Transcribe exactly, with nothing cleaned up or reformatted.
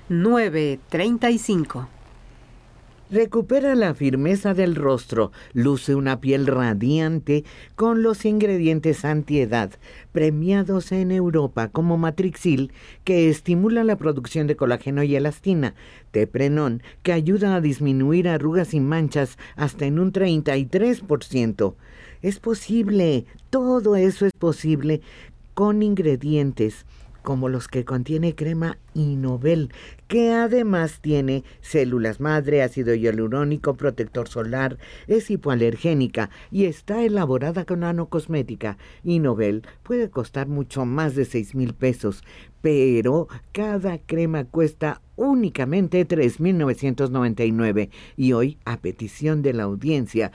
nueve treinta y cinco. Recupera la firmeza del rostro, luce una piel radiante con los ingredientes antiedad premiados en Europa como Matrixil, que estimula la producción de colágeno y elastina, Teprenón, que ayuda a disminuir arrugas y manchas hasta en un treinta y tres por ciento. Es posible, todo eso es posible con ingredientes como los que contiene crema Innovel, que además tiene células madre, ácido hialurónico, protector solar, es hipoalergénica y está elaborada con nanocosmética. Innovel puede costar mucho más de seis mil pesos, pero cada crema cuesta únicamente tres mil novecientos noventa y nueve y hoy, a petición de la audiencia,